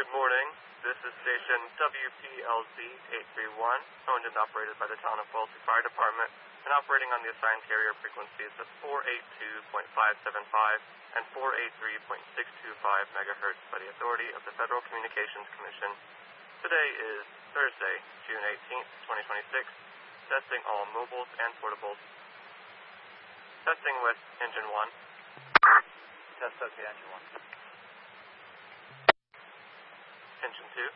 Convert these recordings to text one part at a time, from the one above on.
Good morning. This is station WPLZ 831, owned and operated by the Town of Wellesley Fire Department, and operating on the assigned carrier frequencies of 482.575 and 483.625 megahertz by the authority of the Federal Communications Commission. Today is Thursday, June 18th, 2026. Testing all mobiles and portables. Testing with engine 1. Test okay, engine 1. Engine 2.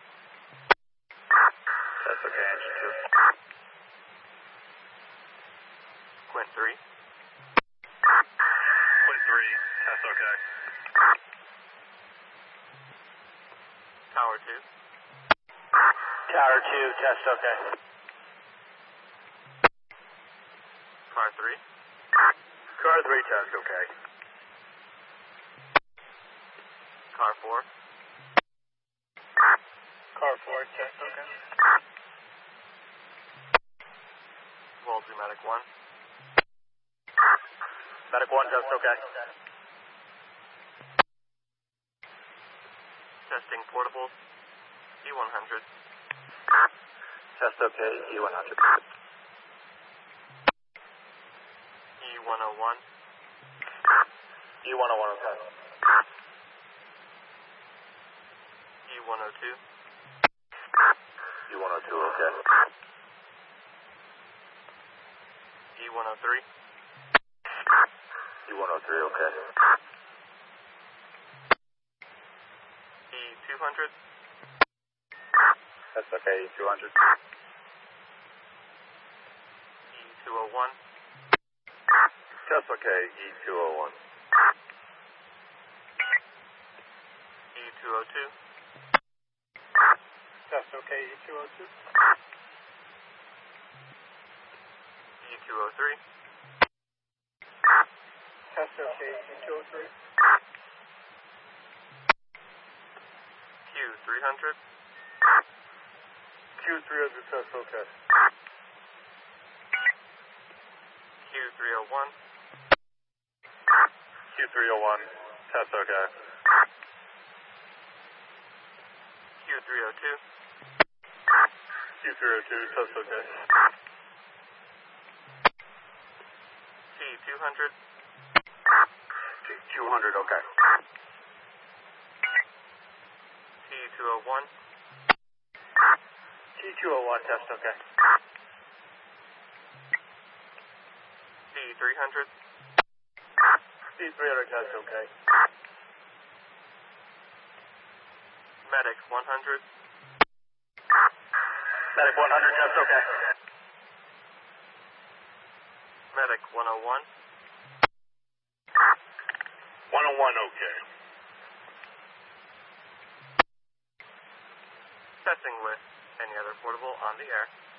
Test okay, engine 2. Quint 3. Quint 3, test okay. Tower 2. Tower 2, test okay. Car 3. Car 3, test okay. Car 4. Car 4, test okay. Wellesley Medic 1. Medic 1, test okay. Testing portables. E100. Test okay, E100. E101. E101, okay. E102. E102, okay. E103. E103, okay. E200. Test okay, E200. E201. Test okay, E201. E202. Test okay, E202. E203. Test okay, E203. Q300. Q300, test okay. Q301. Q301, test okay. Q302. Q302, test okay. T200. T200, okay. T201. T201, test okay. T300. T300, test okay. Medic 100. Medic 100, test okay. Medic 101. 101, okay. Testing with any other portable on the air.